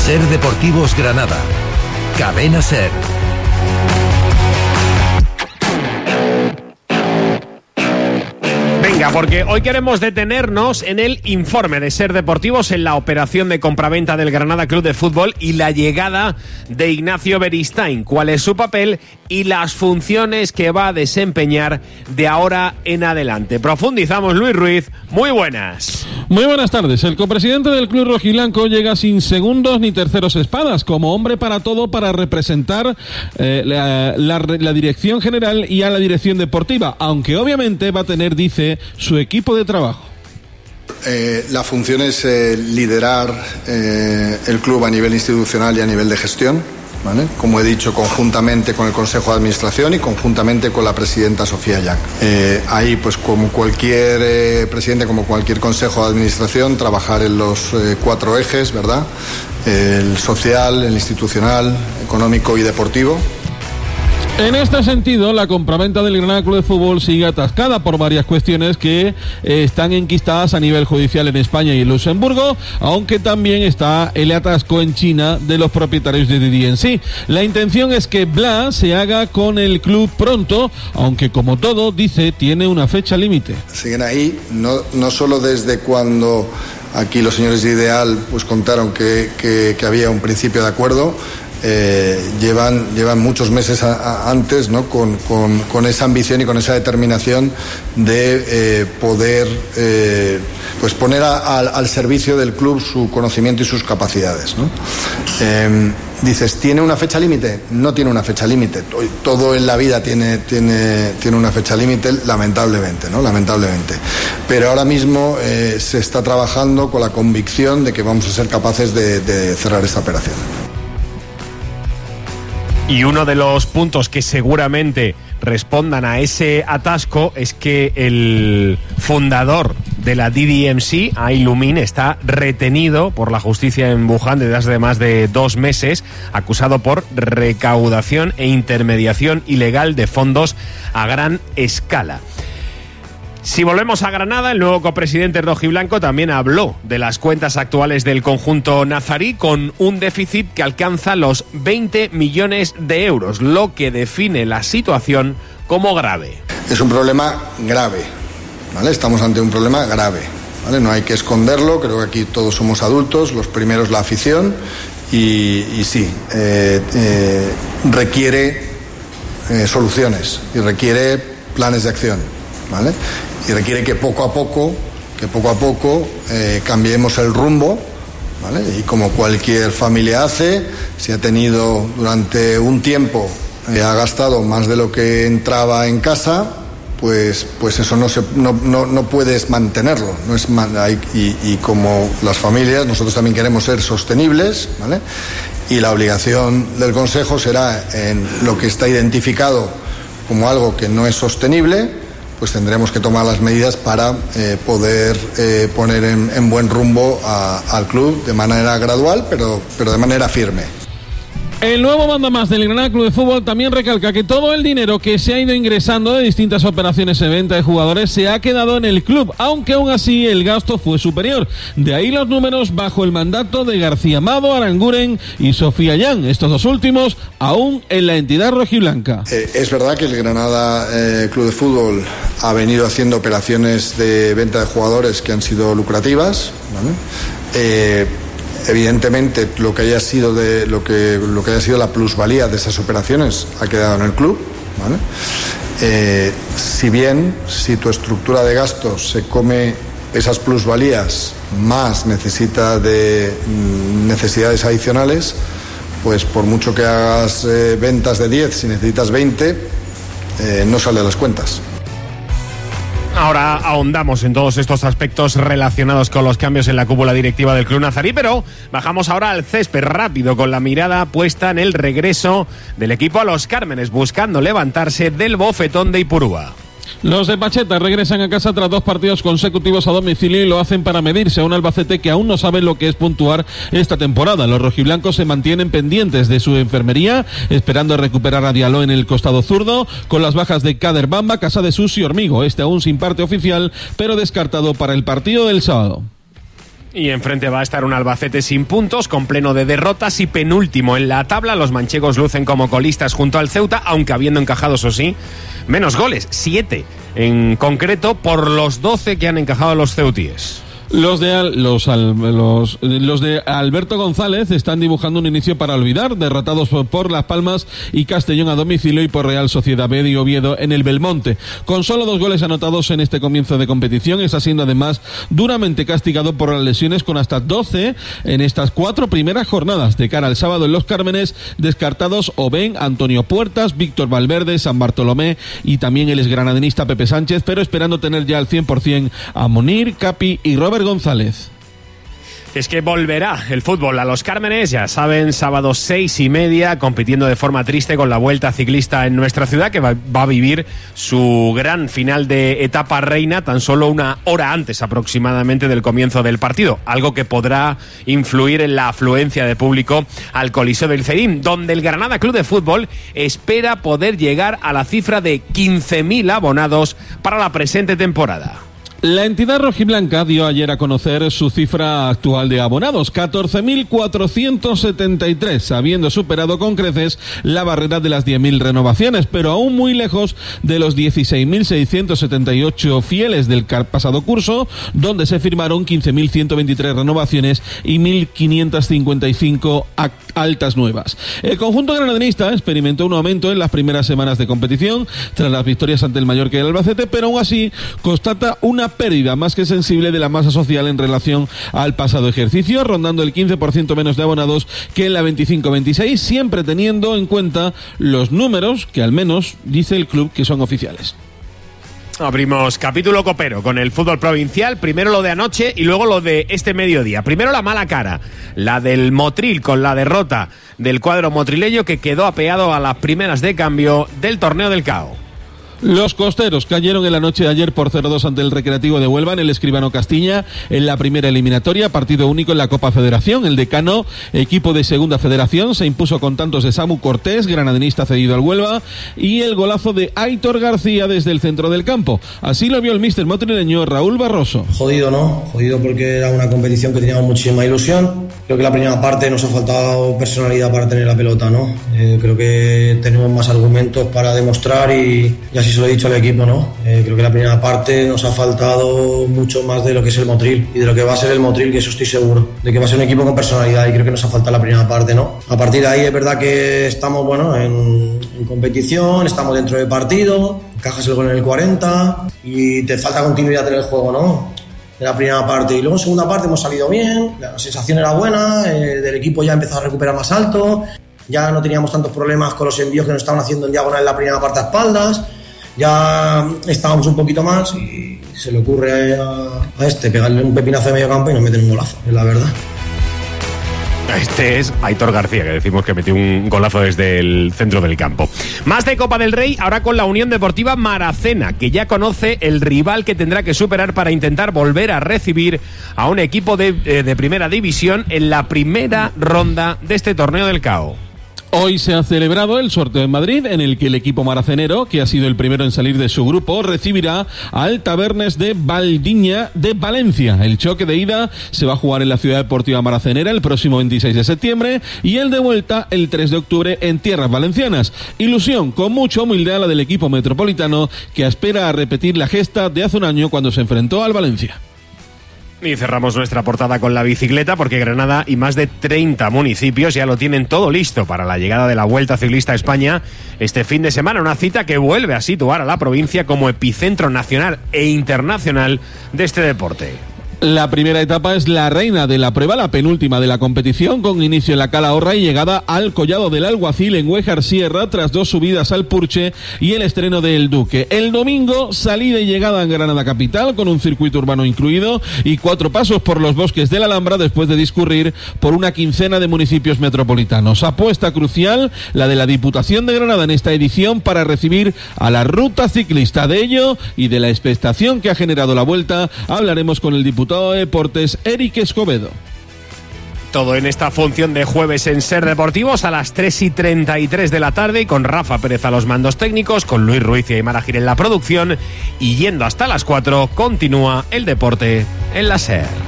Ser Deportivos Granada. Cadena Ser. Venga, porque hoy queremos detenernos en el informe de Ser Deportivos, en la operación de compraventa del Granada Club de Fútbol y la llegada de Ignacio Beristain. ¿Cuál es su papel y las funciones que va a desempeñar de ahora en adelante? Profundizamos, Luis Ruiz. Muy buenas. Muy buenas tardes. El copresidente del club rojiblanco llega sin segundos ni terceros espadas, como hombre para todo, para representar la dirección general y a la dirección deportiva, aunque obviamente va a tener, dice, su equipo de trabajo. La función es liderar el club a nivel institucional y a nivel de gestión, ¿vale? Como he dicho, conjuntamente con el Consejo de Administración y conjuntamente con la presidenta Sofía Yang. Ahí, pues como cualquier presidente, como cualquier Consejo de Administración, trabajar en los 4 ejes, ¿verdad? El social, el institucional, económico y deportivo. En este sentido, la compraventa del Granada Club de Fútbol sigue atascada por varias cuestiones que están enquistadas a nivel judicial en España y en Luxemburgo, aunque también está el atasco en China de los propietarios de DDNC. La intención es que Bla se haga con el club pronto, aunque como todo, dice, tiene una fecha límite. Siguen ahí, no solo desde cuando aquí los señores de Ideal pues contaron que había un principio de acuerdo. Llevan muchos meses antes, ¿no? con esa ambición y con esa determinación de poder pues poner al servicio del club su conocimiento y sus capacidades, ¿no? Dices, ¿tiene una fecha límite? No tiene una fecha límite. Todo en la vida tiene una fecha límite, lamentablemente, ¿no? Lamentablemente. Pero ahora mismo se está trabajando con la convicción de que vamos a ser capaces de cerrar esta operación. Y uno de los puntos que seguramente respondan a ese atasco es que el fundador de la DDMC, Ailumin, está retenido por la justicia en Wuhan desde hace más de 2 meses, acusado por recaudación e intermediación ilegal de fondos a gran escala. Si volvemos a Granada, el nuevo copresidente rojiblanco también habló de las cuentas actuales del conjunto nazarí, con un déficit que alcanza los 20 millones de euros, lo que define la situación como grave. Es un problema grave, ¿vale? Estamos ante un problema grave, ¿vale? No hay que esconderlo, creo que aquí todos somos adultos, los primeros la afición, y sí, requiere soluciones y requiere planes de acción, ¿vale? Y requiere que poco a poco cambiemos el rumbo, ¿vale? Y como cualquier familia hace, si ha tenido durante un tiempo, ha gastado más de lo que entraba en casa, pues eso no puedes mantenerlo, y como las familias, nosotros también queremos ser sostenibles, ¿vale? Y la obligación del Consejo será, en lo que está identificado como algo que no es sostenible, pues tendremos que tomar las medidas para poder poner en buen rumbo al club de manera gradual, pero de manera firme. El nuevo mandamás del Granada Club de Fútbol también recalca que todo el dinero que se ha ido ingresando de distintas operaciones de venta de jugadores se ha quedado en el club, aunque aún así el gasto fue superior. De ahí los números bajo el mandato de García Amado, Aranguren y Sofía Yang, estos 2 últimos aún en la entidad rojiblanca. Es verdad que el Granada Club de Fútbol ha venido haciendo operaciones de venta de jugadores que han sido lucrativas, ¿vale? Evidentemente lo que haya sido la plusvalía de esas operaciones ha quedado en el club, ¿vale? Si tu estructura de gastos se come esas plusvalías más necesita de necesidades adicionales, pues por mucho que hagas ventas de 10, si necesitas 20, no sale a las cuentas. Ahora ahondamos en todos estos aspectos relacionados con los cambios en la cúpula directiva del club nazarí, pero bajamos ahora al césped rápido, con la mirada puesta en el regreso del equipo a Los Cármenes, buscando levantarse del bofetón de Ipurúa. Los de Pacheta regresan a casa tras 2 partidos consecutivos a domicilio y lo hacen para medirse a un Albacete que aún no sabe lo que es puntuar esta temporada. Los rojiblancos se mantienen pendientes de su enfermería, esperando recuperar a Diallo en el costado zurdo, con las bajas de Kader Bamba, Casadesús y Hormigo, este aún sin parte oficial, pero descartado para el partido del sábado. Y enfrente va a estar un Albacete sin puntos, con pleno de derrotas y penúltimo en la tabla. Los manchegos lucen como colistas junto al Ceuta, aunque habiendo encajado, eso sí, menos goles, 7 en concreto por los 12 que han encajado los ceutíes. Los de Alberto González están dibujando un inicio para olvidar, derrotados por Las Palmas y Castellón a domicilio y por Real Sociedad B y Oviedo en el Belmonte. Con solo 2 goles anotados en este comienzo de competición, está siendo además duramente castigado por las lesiones, con hasta 12 en estas 4 primeras jornadas. De cara al sábado en Los Cármenes, descartados Oben, Antonio Puertas, Víctor Valverde, San Bartolomé y también el exgranadinista Pepe Sánchez, pero esperando tener ya al 100% a Monir, Capi y Robert González. Es que volverá el fútbol a Los Cármenes, ya saben, sábado 6:30, compitiendo de forma triste con la Vuelta Ciclista en nuestra ciudad, que va a vivir su gran final de etapa reina tan solo 1 hora antes aproximadamente del comienzo del partido, algo que podrá influir en la afluencia de público al Coliseo del Cerín, donde el Granada Club de Fútbol espera poder llegar a la cifra de 15.000 abonados para la presente temporada. La entidad rojiblanca dio ayer a conocer su cifra actual de abonados, 14.473, habiendo superado con creces la barrera de las 10.000 renovaciones, pero aún muy lejos de los 16.678 fieles del pasado curso, donde se firmaron 15.123 renovaciones y 1.555 altas nuevas. El conjunto granadinista experimentó un aumento en las primeras semanas de competición, tras las victorias ante el Mallorca y el Albacete, pero aún así constata una pérdida más que sensible de la masa social en relación al pasado ejercicio, rondando el 15% menos de abonados que en la 25-26, siempre teniendo en cuenta los números que al menos dice el club que son oficiales. Abrimos capítulo copero con el fútbol provincial, primero lo de anoche y luego lo de este mediodía. Primero la mala cara, la del Motril, con la derrota del cuadro motrileño que quedó apeado a las primeras de cambio del torneo del CAO. Los costeros cayeron en la noche de ayer por 0-2 ante el Recreativo de Huelva en el Escribano Castilla en la primera eliminatoria, partido único en la Copa Federación. El Decano, equipo de Segunda Federación, se impuso con tantos de Samu Cortés, granadinista cedido al Huelva, y el golazo de Aitor García desde el centro del campo. Así lo vio el míster motrileño Raúl Barroso. Jodido, ¿no? Jodido porque era una competición que teníamos muchísima ilusión. Creo que la primera parte nos ha faltado personalidad para tener la pelota, ¿no? Creo que tenemos más argumentos para demostrar y así se lo he dicho al equipo, ¿no? Creo que la primera parte nos ha faltado mucho más de lo que es el Motril y de lo que va a ser el Motril, que eso estoy seguro, de que va a ser un equipo con personalidad, y creo que nos ha faltado la primera parte, ¿no? A partir de ahí es verdad que estamos, bueno, en competición, estamos dentro del partido, encajas el gol en el 40 y te falta continuidad en el juego, ¿no? En la primera parte, y luego en segunda parte hemos salido bien, la sensación era buena, del equipo ya empezó a recuperar más alto, ya no teníamos tantos problemas con los envíos que nos estaban haciendo en diagonal en la primera parte a espaldas, ya estábamos un poquito más y se le ocurre a pegarle un pepinazo de medio campo y nos meten un golazo, es la verdad. Este es Aitor García, que decimos que metió un golazo desde el centro del campo. Más de Copa del Rey, ahora con la Unión Deportiva Maracena, que ya conoce el rival que tendrá que superar para intentar volver a recibir a un equipo de primera división en la primera ronda de este torneo del CAO. Hoy se ha celebrado el sorteo en Madrid, en el que el equipo maracenero, que ha sido el primero en salir de su grupo, recibirá al Tabernes de Valdiña de Valencia. El choque de ida se va a jugar en la Ciudad Deportiva Maracenera el próximo 26 de septiembre y el de vuelta el 3 de octubre en tierras valencianas. Ilusión con mucha humildad la del equipo metropolitano, que espera a repetir la gesta de hace un año cuando se enfrentó al Valencia. Y cerramos nuestra portada con la bicicleta, porque Granada y más de 30 municipios ya lo tienen todo listo para la llegada de la Vuelta Ciclista a España este fin de semana, una cita que vuelve a situar a la provincia como epicentro nacional e internacional de este deporte. La primera etapa es la reina de la prueba, la penúltima de la competición, con inicio en la Calahorra y llegada al Collado del Alguacil en Huéjar Sierra, tras 2 subidas al Purche y el estreno de El Duque. El domingo, salida y llegada en Granada capital, con un circuito urbano incluido y 4 pasos por los bosques de la Alhambra, después de discurrir por una quincena de municipios metropolitanos. Apuesta crucial la de la Diputación de Granada en esta edición para recibir a la ruta ciclista. De ello y de la expectación que ha generado la Vuelta hablaremos con el diputado de Deportes, Eric Escobedo. Todo en esta función de jueves en Ser Deportivos a las 3:33 de la tarde, y con Rafa Pérez a los mandos técnicos, con Luis Ruiz y Aymara Gil en la producción, y yendo hasta las 4 continúa el deporte en la Ser.